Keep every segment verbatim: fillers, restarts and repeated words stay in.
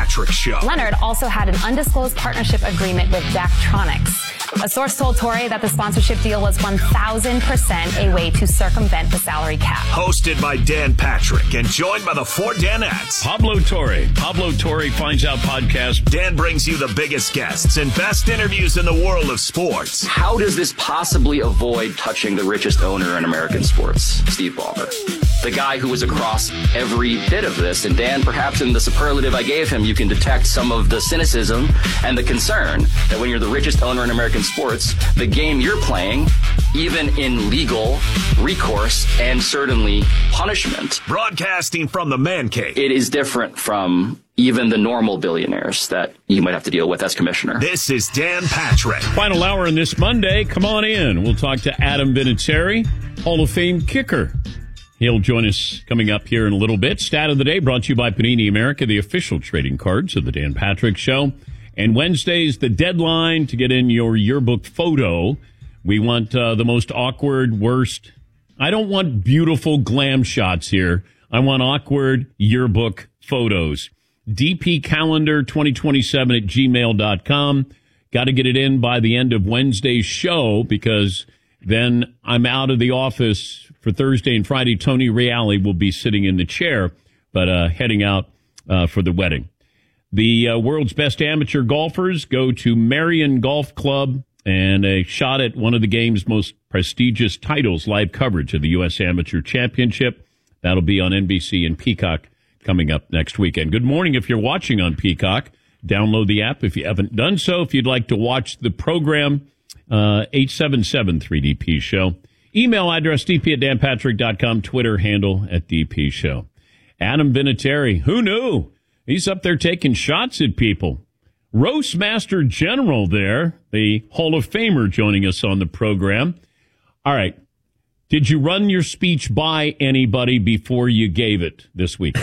Patrick Show. Leonard also had an undisclosed partnership agreement with Daktronics. A source told Torre that the sponsorship deal was one thousand percent a way to circumvent the salary cap. Hosted by Dan Patrick and joined by the four Danettes. Pablo Torre. Pablo Torre Finds Out podcast. Dan brings you the biggest guests and best interviews in the world of sports. How does this possibly avoid touching the richest owner in American sports, Steve Ballmer? The guy who was across every bit of this. And Dan, perhaps in the superlative I gave him, you can detect some of the cynicism and the concern that when you're the richest owner in American sports, the game you're playing, even in legal recourse and certainly punishment. Broadcasting from the man cave. It is different from even the normal billionaires that you might have to deal with as commissioner. This is Dan Patrick. Final hour on this Monday. Come on in. We'll talk to Adam Vinatieri, Hall of Fame kicker. He'll join us coming up here in a little bit. Stat of the day brought to you by Panini America, the official trading cards of the Dan Patrick Show. And Wednesday's the deadline to get in your yearbook photo. We want uh, the most awkward, worst. I don't want beautiful glam shots here. I want awkward yearbook photos. D P calendar twenty twenty-seven at gmail dot com. Got to get it in by the end of Wednesday's show because then I'm out of the office for Thursday and Friday. Tony Reale will be sitting in the chair, but uh, heading out uh, for the wedding. The uh, world's best amateur golfers go to Marion Golf Club and a shot at one of the game's most prestigious titles, live coverage of the U S Amateur Championship. That'll be on N B C and Peacock coming up next weekend. Good morning if you're watching on Peacock. Download the app if you haven't done so. If you'd like to watch the program, uh, eight seven seven three D P Show. Email address d p at dan patrick dot com. Twitter handle at D P Show. Adam Vinatieri, who knew? He's up there taking shots at people. Roast Master General there, the Hall of Famer joining us on the program. All right. Did you run your speech by anybody before you gave it this week?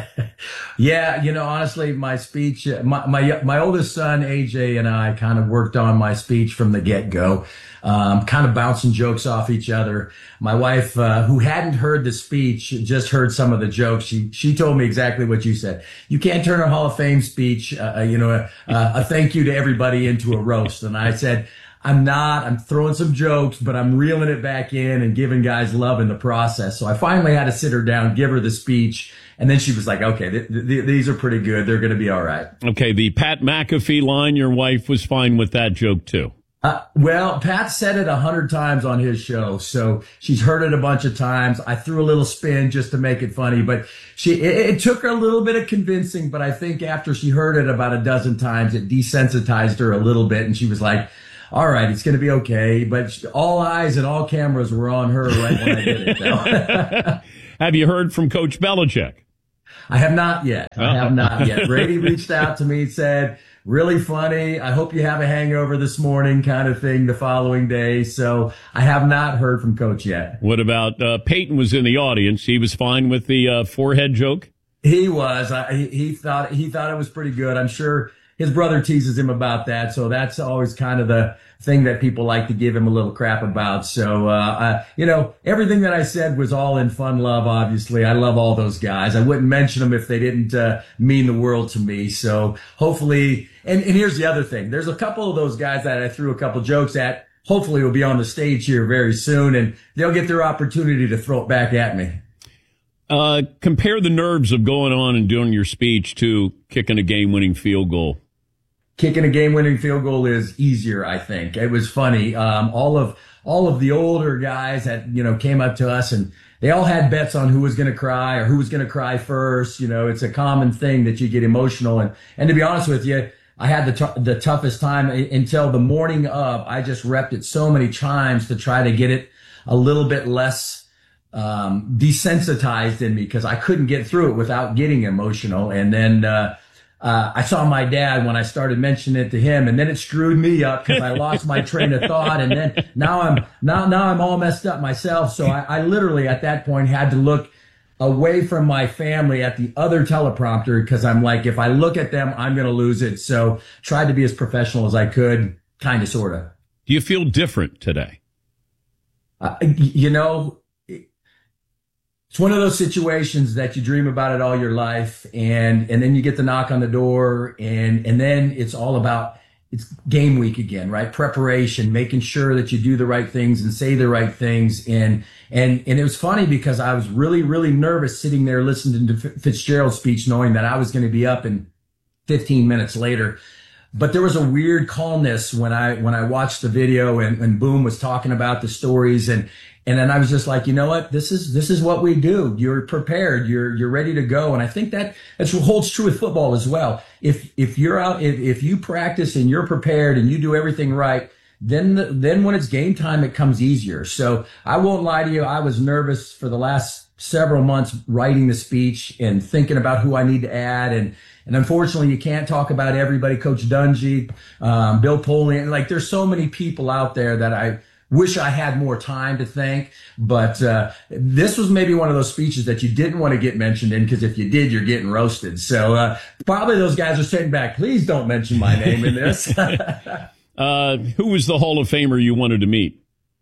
Yeah, you know, honestly, my speech, my, my, my oldest son, A J, and I kind of worked on my speech from the get-go, um, kind of bouncing jokes off each other. My wife, uh, who hadn't heard the speech, just heard some of the jokes. She, she told me exactly what you said. You can't turn a Hall of Fame speech, uh, you know, a, a thank you to everybody into a roast. And I said, I'm not. I'm throwing some jokes, but I'm reeling it back in and giving guys love in the process. So I finally had to sit her down, give her the speech. And then she was like, okay, th- th- these are pretty good. They're going to be all right. Okay, the Pat McAfee line, your wife was fine with that joke, too. Uh, well, Pat said it a hundred times on his show, so she's heard it a bunch of times. I threw a little spin just to make it funny, but she it, it took her a little bit of convincing, but I think after she heard it about a dozen times, it desensitized her a little bit, and she was like, all right, it's going to be okay. But all eyes and all cameras were on her right when I did it, though. Have you heard from Coach Belichick? I have not yet. I have not yet. Brady reached out to me and said, really funny. I hope you have a hangover this morning kind of thing the following day. So I have not heard from Coach yet. What about uh, Peyton was in the audience. He was fine with the uh, forehead joke? He was. I, he, he thought he thought it was pretty good. I'm sure his brother teases him about that. So that's always kind of the thing that people like to give him a little crap about. So, uh, uh, you know, everything that I said was all in fun love, obviously. I love all those guys. I wouldn't mention them if they didn't uh, mean the world to me. So hopefully, and, and here's the other thing. There's a couple of those guys that I threw a couple jokes at. Hopefully will be on the stage here very soon, and they'll get their opportunity to throw it back at me. Uh, compare the nerves of going on and doing your speech to kicking a game-winning field goal. Kicking a game-winning field goal is easier, I think. It was funny. Um, all of all of the older guys that you know came up to us, and they all had bets on who was going to cry or who was going to cry first. You know, it's a common thing that you get emotional, and and to be honest with you, I had the t- the toughest time until the morning of. I just repped it so many times to try to get it a little bit less um, desensitized in me because I couldn't get through it without getting emotional, and then. Uh, Uh, I saw my dad when I started mentioning it to him, and then it screwed me up because I lost my train of thought, and then now I'm now now I'm all messed up myself. So I, I literally at that point had to look away from my family at the other teleprompter because I'm like, if I look at them, I'm going to lose it. So tried to be as professional as I could, kind of, sort of. Do you feel different today? Uh, you know. it's one of those situations that you dream about it all your life. And, and then you get the knock on the door, and, and then it's all about, it's game week again, right? Preparation, making sure that you do the right things and say the right things. And, and, and it was funny because I was really, really nervous sitting there listening to Fitzgerald's speech, knowing that I was going to be up in fifteen minutes later. But there was a weird calmness when I, when I watched the video and, and Boom was talking about the stories, and, and then I was just like, you know what? This is, this is what we do. You're prepared. You're, you're ready to go. And I think that that's what holds true with football as well. If, if you're out, if, if you practice and you're prepared and you do everything right, then, the, then when it's game time, it comes easier. So I won't lie to you. I was nervous for the last several months writing the speech and thinking about who I need to add. And, and unfortunately, you can't talk about everybody. Coach Dungy, um, Bill Polian, like there's so many people out there that I wish I had more time to thank. But uh, this was maybe one of those speeches that you didn't want to get mentioned in, because if you did, you're getting roasted. So uh, probably those guys are sitting back, please don't mention my name in this. uh, who was the Hall of Famer you wanted to meet?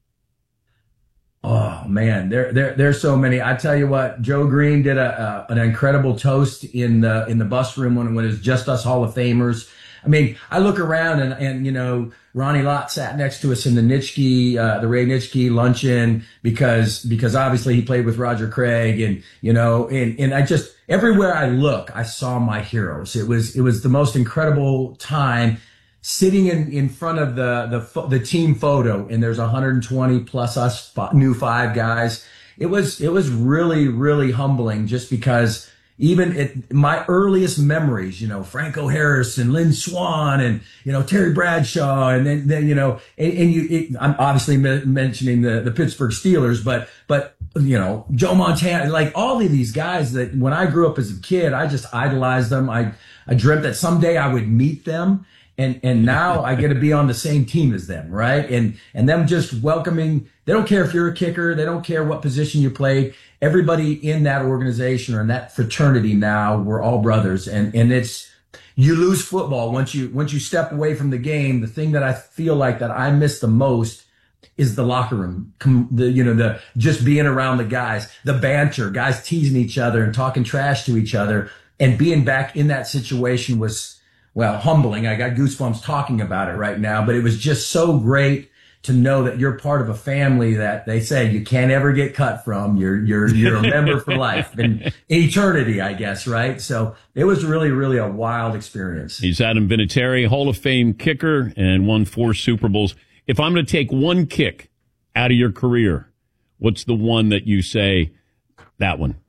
Oh man, there, there, there's so many. I tell you what, Joe Green did a, a an incredible toast in the in the bus room when, when it was just us Hall of Famers. I mean, I look around and, and you know, Ronnie Lott sat next to us in the Nitschke, uh, the Ray Nitschke luncheon, because because obviously he played with Roger Craig, and you know, and and I just everywhere I look, I saw my heroes. It was it was the most incredible time. Sitting in, in front of the, the, the team photo, and there's one hundred twenty plus us new five guys. It was, it was really, really humbling, just because even at my earliest memories, you know, Franco Harris and Lynn Swan and, you know, Terry Bradshaw, and then, then, you know, and, and you, it, I'm obviously me- mentioning the, the Pittsburgh Steelers, but, but, you know, Joe Montana, like all of these guys that when I grew up as a kid, I just idolized them. I, I dreamt that someday I would meet them. And, and now I get to be on the same team as them, right? And, and them just welcoming, they don't care if you're a kicker. They don't care what position you played. Everybody in that organization or in that fraternity now, we're all brothers. And, and it's, you lose football once you, once you step away from the game. The thing that I feel like that I miss the most is the locker room, the, you know, the, just being around the guys, the banter, guys teasing each other and talking trash to each other, and being back in that situation was, well, humbling. I got goosebumps talking about it right now, but it was just so great to know that you're part of a family that they say you can't ever get cut from. You're, you're, you're a member for life and eternity, I guess, right? So it was really, really a wild experience. He's Adam Vinatieri, Hall of Fame kicker, and won four Super Bowls. If I'm going to take one kick out of your career, what's the one that you say, that one?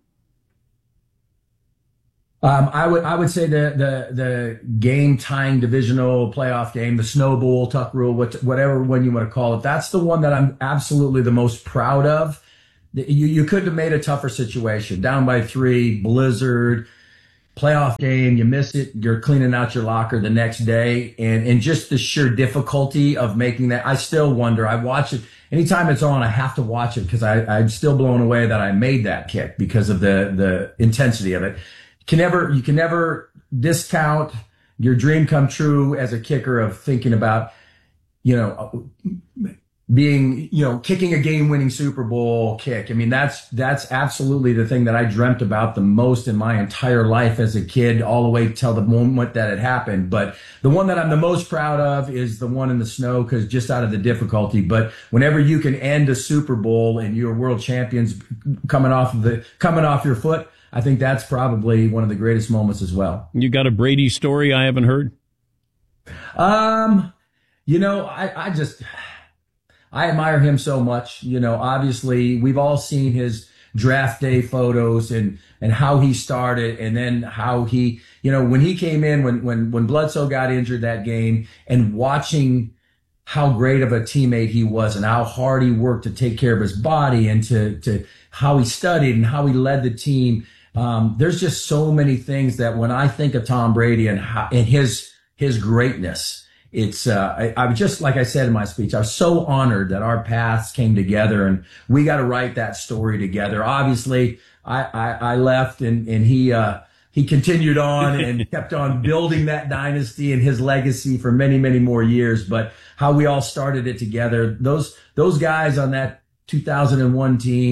Um, I would, I would say the, the, the game tying divisional playoff game, the Snow Bowl, Tuck Rule, what, whatever one you want to call it. That's the one that I'm absolutely the most proud of. You, you couldn't have made a tougher situation. Down by three, blizzard, playoff game, you miss it, you're cleaning out your locker the next day. And, and just the sheer difficulty of making that. I still wonder, I watch it. Anytime it's on, I have to watch it because I, I'm still blown away that I made that kick because of the, the intensity of it. Can never, you can never discount your dream come true as a kicker of thinking about, you know, being, you know, kicking a game winning Super Bowl kick. I mean, that's, that's absolutely the thing that I dreamt about the most in my entire life as a kid, all the way till the moment that it happened. But the one that I'm the most proud of is the one in the snow, because just out of the difficulty. But whenever you can end a Super Bowl and you're world champions coming off of the, coming off your foot, I think that's probably one of the greatest moments as well. You got a Brady story I haven't heard? Um, you know, I, I just, I admire him so much. You know, obviously we've all seen his draft day photos and, and how he started, and then how he, you know, when he came in, when, when, when Bledsoe got injured that game, and watching how great of a teammate he was and how hard he worked to take care of his body and to, to how he studied and how he led the team. Um, there's just so many things that when I think of Tom Brady and how, and his, his greatness, it's, uh, I, I was just, like I said in my speech, I was so honored that our paths came together and we got to write that story together. Obviously, I, I, I left and, and he, uh, he continued on and kept on building that dynasty and his legacy for many, many more years. But how we all started it together, those, those guys on that two thousand one team,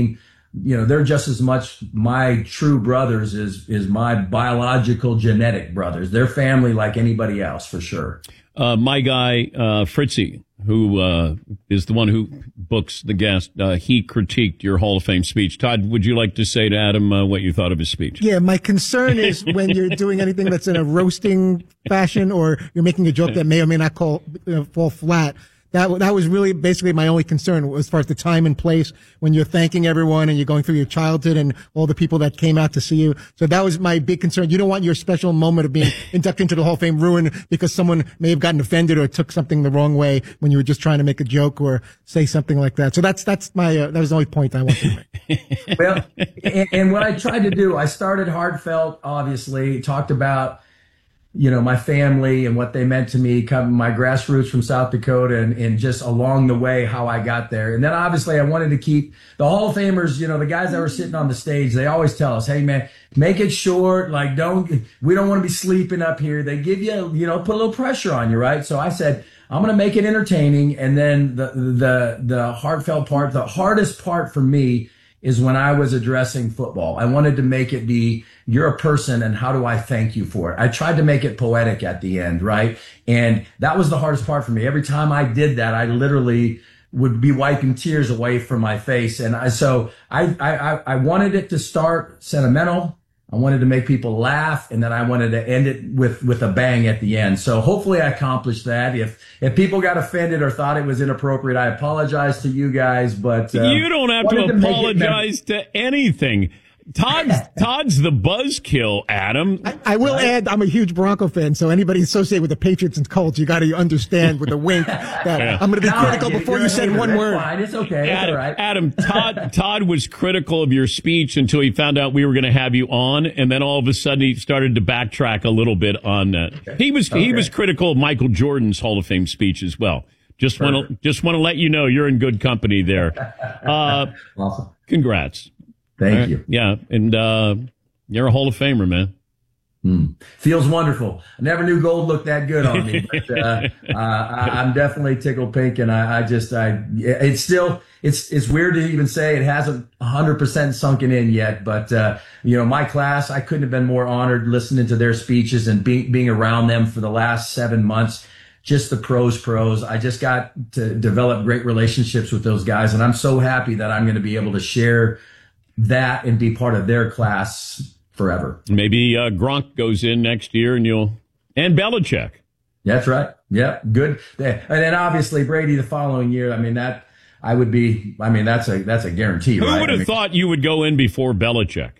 you know, they're just as much my true brothers as, is my biological genetic brothers. They're family like anybody else, for sure. Uh, my guy, uh, Fritzy, who uh, is the one who books the guest, uh, he critiqued your Hall of Fame speech. Todd, would you like to say to Adam uh, what you thought of his speech? Yeah, my concern is when you're doing anything that's in a roasting fashion or you're making a joke that may or may not call, you know, fall flat. That that was really basically my only concern as far as the time and place when you're thanking everyone and you're going through your childhood and all the people that came out to see you. So that was my big concern. You don't want your special moment of being inducted into the Hall of Fame ruined because someone may have gotten offended or took something the wrong way when you were just trying to make a joke or say something like that. So that's that's my uh, that was the only point I wanted to make. Well, and, and what I tried to do, I started heartfelt, obviously, talked about, you know, my family and what they meant to me, coming my grassroots from South Dakota, and, and just along the way how I got there. And then obviously I wanted to keep the Hall of Famers, you know, the guys that were sitting on the stage, they always tell us, hey man, make it short. Like, don't, we don't want to be sleeping up here. They give you, you know, put a little pressure on you, right? So I said, I'm going to make it entertaining. And then the, the, the heartfelt part, the hardest part for me is when I was addressing football. I wanted to make it be, you're a person and how do I thank you for it? I tried to make it poetic at the end, right? And that was the hardest part for me. Every time I did that, I literally would be wiping tears away from my face. And I, so I, I, I wanted it to start sentimental. I wanted to make people laugh, and then I wanted to end it with, with a bang at the end. So hopefully I accomplished that. If, if people got offended or thought it was inappropriate, I apologize to you guys, but uh, you don't have to apologize to anything. Todd's, Todd's the buzzkill, Adam. I, I will right. add, I'm a huge Bronco fan, so anybody associated with the Patriots and Colts, you got to understand with a wink that yeah. I'm going to be no, critical before you said one word. Fine. It's okay. Adam, it's all right. Adam, Todd, Todd was critical of your speech until he found out we were going to have you on, and then all of a sudden he started to backtrack a little bit on that. Okay. He was okay. he was critical of Michael Jordan's Hall of Fame speech as well. Just want to just want to let you know you're in good company there. Uh, awesome. Congrats. Thank right. you. Yeah, and uh, you're a Hall of Famer, man. Mm. Feels wonderful. I never knew gold looked that good on me, but uh, uh, I, I'm definitely tickled pink, and I, I just, I, it's still, it's, it's weird to even say it hasn't one hundred percent sunken in yet, but uh, you know, my class, I couldn't have been more honored listening to their speeches and being being around them for the last seven months. Just the pros, pros. I just got to develop great relationships with those guys, and I'm so happy that I'm going to be able to share that and be part of their class forever. Maybe uh, Gronk goes in next year and you'll, and Belichick. That's right. Yeah. Good. And then obviously Brady the following year. I mean, that I would be, I mean, that's a, that's a guarantee. Who right? would have I mean, thought you would go in before Belichick?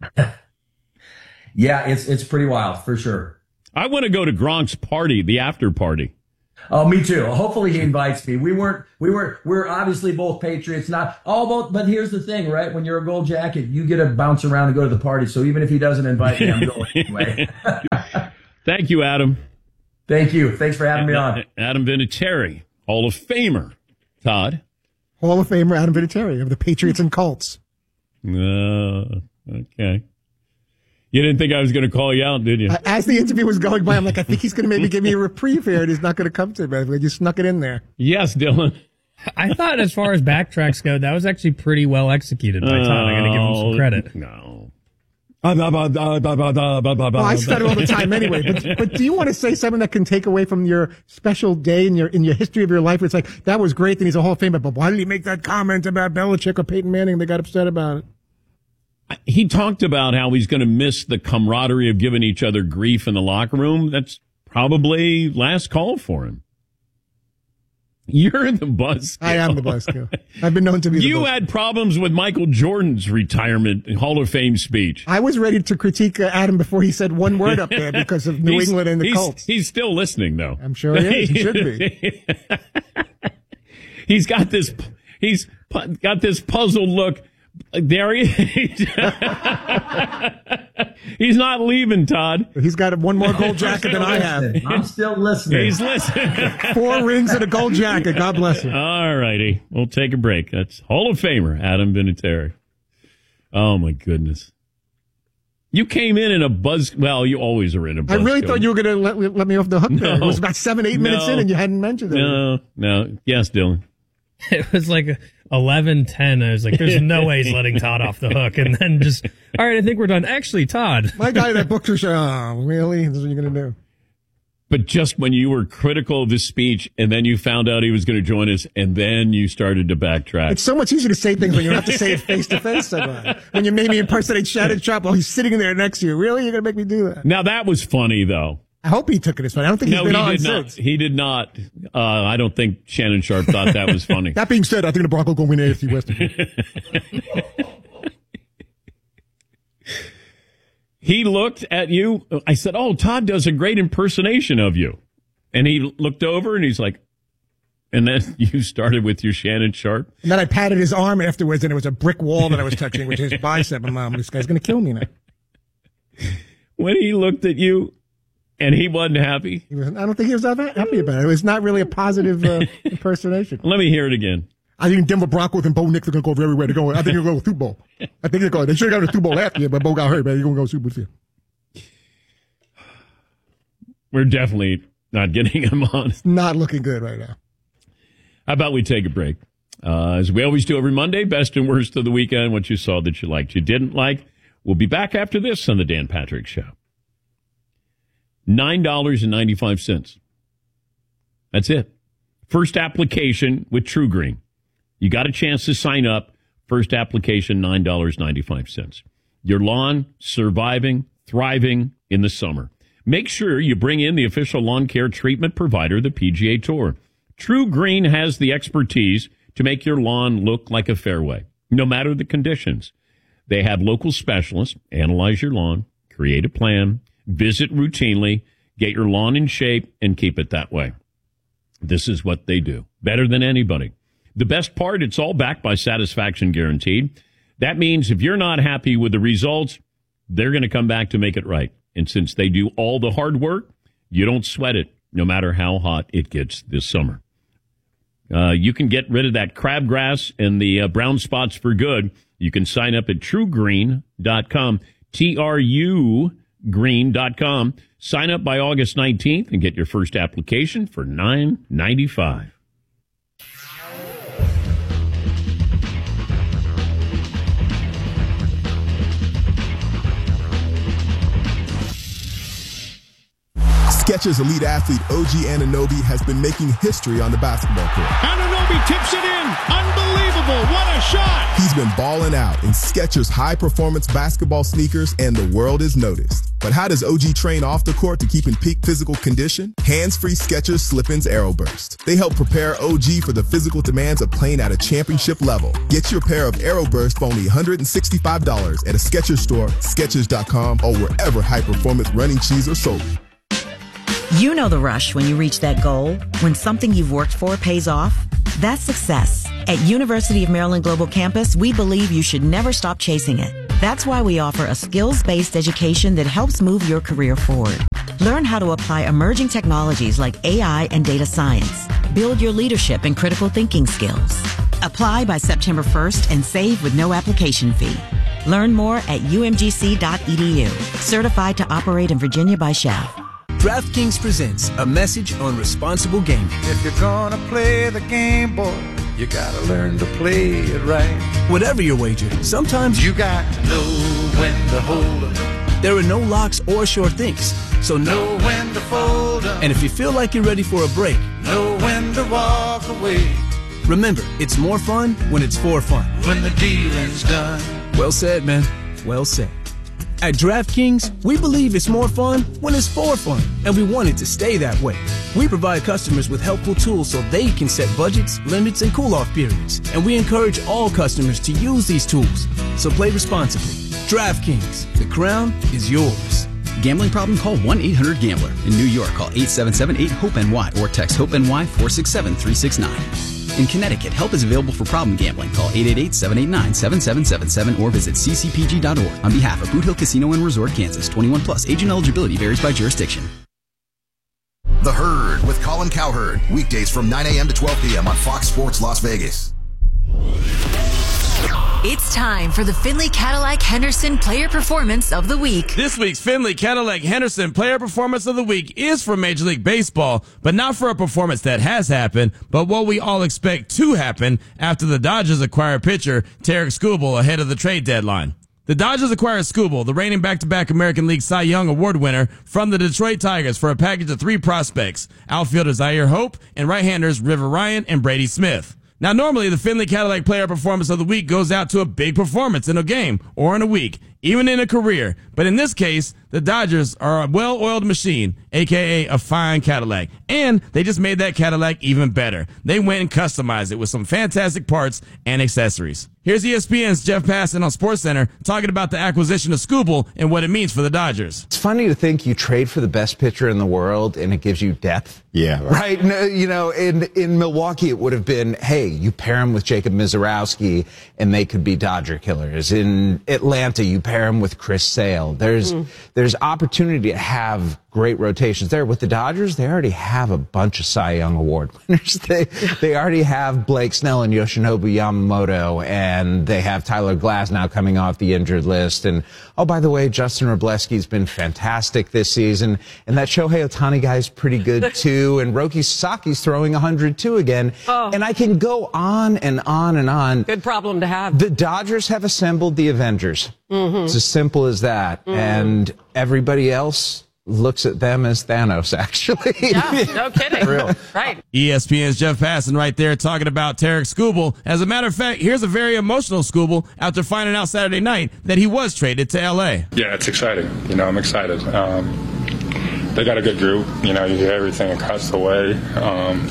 Yeah. It's, it's pretty wild for sure. I want to go to Gronk's party, the after party. Oh, me too. Hopefully he invites me. We weren't, we were, we're obviously both Patriots, not all both, but here's the thing, right? When you're a gold jacket, you get to bounce around and go to the party. So even if he doesn't invite me, I'm going anyway. Thank you, Adam. Thank you. Thanks for having me on. Adam Vinatieri, Hall of Famer. Todd? Hall of Famer Adam Vinatieri of the Patriots and Colts. Uh, okay. You didn't think I was going to call you out, did you? As the interview was going by, I'm like, I think he's going to maybe give me a reprieve here, and he's not going to come to me. You snuck it in there. Yes, Dylan. I thought as far as backtracks go, that was actually pretty well executed by Todd. I'm going to give him some credit. No. Well, I stutter all the time anyway. But, but do you want to say something that can take away from your special day in your in your history of your life? Where it's like, that was great, and he's a Hall of Famer, but why did he make that comment about Belichick or Peyton Manning? They got upset about it. He talked about how he's going to miss the camaraderie of giving each other grief in the locker room. That's probably last call for him. You're the buzzkill. I am the buzzkill. I've been known to be the You buzzkill. had problems with Michael Jordan's retirement Hall of Fame speech. I was ready to critique uh, Adam before he said one word up there because of New England and the he's, Colts. He's still listening, though. I'm sure he is. He should be. He's got this. He's got this puzzled look. There he is. He's not leaving, Todd. He's got one more gold jacket than I have. I'm still listening. He's listening. Four rings and a gold jacket. God bless him. All righty. We'll take a break. That's Hall of Famer Adam Vinatieri. Oh, my goodness. You came in in a buzz. Well, you always are in a buzz. I really thought you were going to let, let me off the hook there. No. It was about seven, eight minutes No. in, and you hadn't mentioned it. No, no. Yes, Dylan. It was like a, eleven ten, I was like, there's no way he's letting Todd off the hook. And then just, all right, I think we're done. Actually, Todd. My guy that booked your show, oh, really? This is what you're going to do? But just when you were critical of this speech, and then you found out he was going to join us, and then you started to backtrack. It's so much easier to say things when you don't have to say it face to face. When you made me impersonate Shannon Sharpe while he's sitting there next to you. Really? You're going to make me do that? Now, that was funny, though. I hope he took it as funny. I don't think he's no, been he on did since. Not. He did not. Uh, I don't think Shannon Sharpe thought that was funny. That being said, I think the Broncos going to win A F C West. He looked at you. I said, oh, Todd does a great impersonation of you. And he looked over and he's like, and then you started with your Shannon Sharpe. And then I patted his arm afterwards, and it was a brick wall that I was touching, which is his bicep. And Mom, this guy's going to kill me now. When he looked at you and he wasn't happy. He was, I don't think he was that happy about it. It was not really a positive uh, impersonation. Let me hear it again. I think Denver Broncos and Bo Nix are going to go everywhere to go. I think they're going to go Super Bowl. I think they're going. They should have got a Super Bowl last year, but Bo got hurt, man. They're going to go Super Bowl. We're definitely not getting him on. It's not looking good right now. How about we take a break? Uh, as we always do every Monday, best and worst of the weekend, what you saw that you liked, you didn't like. We'll be back after this on the Dan Patrick Show. nine dollars and ninety-five cents. That's it. First application with True Green. You got a chance to sign up. First application, nine dollars and ninety-five cents. Your lawn surviving, thriving in the summer. Make sure you bring in the official lawn care treatment provider, the P G A Tour. True Green has the expertise to make your lawn look like a fairway, no matter the conditions. They have local specialists analyze your lawn, create a plan, visit routinely, get your lawn in shape, and keep it that way. This is what they do. Better than anybody. The best part, it's all backed by satisfaction guaranteed. That means if you're not happy with the results, they're going to come back to make it right. And since they do all the hard work, you don't sweat it, no matter how hot it gets this summer. Uh, you can get rid of that crabgrass and the uh, brown spots for good. You can sign up at true green dot com, T R U green dot com. Sign up by August nineteenth and get your first application for nine dollars and ninety-five cents. Skechers elite athlete O G Anunoby has been making history on the basketball court. Anunoby tips it in. Unbelievable. What a shot. He's been balling out in Skechers high-performance basketball sneakers, and the world has noticed. But how does O G train off the court to keep in peak physical condition? Hands-free Skechers Slip-ins Aeroburst. They help prepare O G for the physical demands of playing at a championship level. Get your pair of Aeroburst for only one hundred sixty-five dollars at a Skechers store, Skechers dot com, or wherever high-performance running shoes are sold. You know the rush when you reach that goal, when something you've worked for pays off. That's success. At University of Maryland Global Campus, we believe you should never stop chasing it. That's why we offer a skills-based education that helps move your career forward. Learn how to apply emerging technologies like A I and data science. Build your leadership and critical thinking skills. Apply by September first and save with no application fee. Learn more at U M G C dot E D U. Certified to operate in Virginia by S H A V. DraftKings presents a message on responsible gaming. If you're gonna play the game, boy, you gotta learn to play it right. Whatever your wager, sometimes you got to know when to hold 'em. There are no locks or sure things, so know when to fold 'em. And if you feel like you're ready for a break, know when to walk away. Remember, it's more fun when it's for fun. When the dealing's done. Well said, man. Well said. At DraftKings, we believe it's more fun when it's for fun, and we want it to stay that way. We provide customers with helpful tools so they can set budgets, limits, and cool-off periods, and we encourage all customers to use these tools. So play responsibly. DraftKings, the crown is yours. Gambling problem? Call one eight hundred gambler. In New York, call eight seven seven eight hope N Y or text HOPE-NY four six seven three six nine. In Connecticut, help is available for problem gambling. Call eight eight eight, seven eight nine, seven seven seven seven or visit c c p g dot org. On behalf of Boot Hill Casino and Resort, Kansas, twenty-one plus. Age and eligibility varies by jurisdiction. The Herd with Colin Cowherd. Weekdays from nine a.m. to twelve p.m. on Fox Sports Las Vegas. It's time for the Findlay Cadillac Henderson Player Performance of the Week. This week's Findlay Cadillac Henderson Player Performance of the Week is from Major League Baseball, but not for a performance that has happened, but what we all expect to happen after the Dodgers acquire pitcher Tarik Skubal ahead of the trade deadline. The Dodgers acquired Skubal, the reigning back-to-back American League Cy Young Award winner, from the Detroit Tigers for a package of three prospects, outfielder Zaire Hope and right-handers River Ryan and Brady Smith. Now, normally, the Findlay Cadillac Player Performance of the Week goes out to a big performance in a game or in a week, even in a career. But in this case, the Dodgers are a well-oiled machine, a k a a fine Cadillac. And they just made that Cadillac even better. They went and customized it with some fantastic parts and accessories. Here's E S P N's Jeff Passan on SportsCenter talking about the acquisition of Skubal and what it means for the Dodgers. It's funny to think you trade for the best pitcher in the world and it gives you depth. Yeah. Right? right? No, you know, in, in Milwaukee, it would have been, hey, you pair him with Jacob Misiorowski and they could be Dodger killers. In Atlanta, you pair him with Chris Sale. There's, mm. there's opportunity to have great rotations there. With the Dodgers, they already have a bunch of Cy Young Award winners. They, they already have Blake Snell and Yoshinobu Yamamoto, and they have Tyler Glass now coming off the injured list. And, oh, by the way, Justin Wrobleski's been fantastic this season, and that Shohei Ohtani guy's pretty good, too, and Roki Sasaki's throwing one hundred two again. Oh. And I can go on and on and on. Good problem to have. The Dodgers have assembled the Avengers. Mm-hmm. It's as simple as that. Mm-hmm. And everybody else looks at them as Thanos, actually. Yeah, no kidding. Real. Right. E S P N's Jeff Passan right there talking about Tarik Skubal. As a matter of fact, here's a very emotional Skubal after finding out Saturday night that he was traded to L A. Yeah, it's exciting. You know, I'm excited. Um, they got a good group. You know, you hear everything across the way. Um,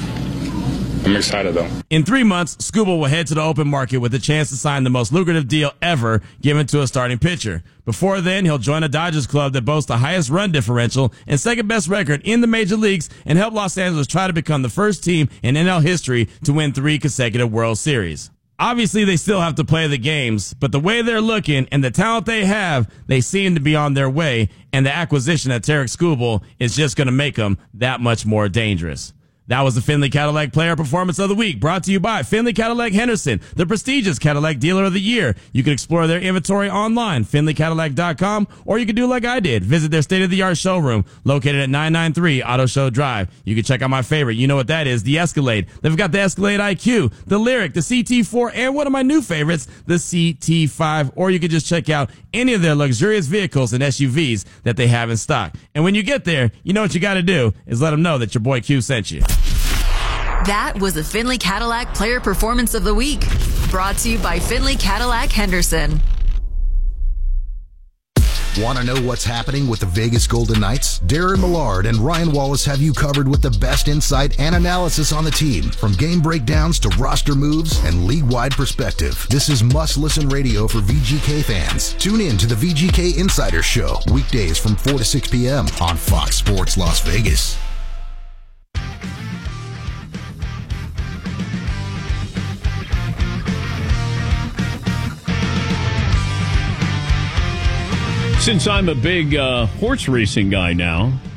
I'm excited, though. In three months, Skubal will head to the open market with a chance to sign the most lucrative deal ever given to a starting pitcher. Before then, he'll join a Dodgers club that boasts the highest run differential and second-best record in the major leagues and help Los Angeles try to become the first team in N L history to win three consecutive World Series. Obviously, they still have to play the games, but the way they're looking and the talent they have, they seem to be on their way, and the acquisition of Tarik Skubal is just going to make them that much more dangerous. That was the Findlay Cadillac Player Performance of the Week, brought to you by Findlay Cadillac Henderson, the prestigious Cadillac Dealer of the Year. You can explore their inventory online, Findlay Cadillac dot com, or you can do like I did, visit their state-of-the-art showroom located at nine ninety-three Auto Show Drive. You can check out my favorite, you know what that is, the Escalade. They've got the Escalade I Q, the Lyric, the C T four, and one of my new favorites, the C T five, or you can just check out any of their luxurious vehicles and S U Vs that they have in stock. And when you get there, you know what you got to do is let them know that your boy Q sent you. That was the Findlay Cadillac Player Performance of the Week, brought to you by Findlay Cadillac Henderson. Want to know what's happening with the Vegas Golden Knights? Darren Millard and Ryan Wallace have you covered with the best insight and analysis on the team, from game breakdowns to roster moves and league-wide perspective. This is must-listen radio for V G K fans. Tune in to the V G K Insider Show, weekdays from four to six p.m. on Fox Sports Las Vegas. Since I'm a big uh, horse racing guy now,